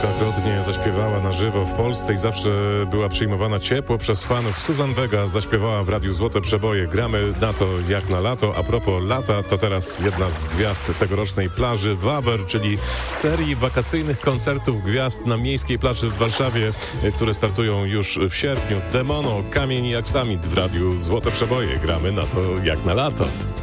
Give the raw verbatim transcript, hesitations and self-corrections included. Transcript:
kilkakrotnie zaśpiewała na żywo w Polsce i zawsze była przyjmowana ciepło przez fanów. Susan Vega zaśpiewała w Radiu Złote Przeboje. Gramy na to jak na lato. A propos lata, to teraz jedna z gwiazd tegorocznej plaży Wawer, czyli serii wakacyjnych koncertów gwiazd na miejskiej plaży w Warszawie, które startują już w sierpniu. Demono, Kamień i Aksamit w Radiu Złote Przeboje. Gramy na to jak na lato.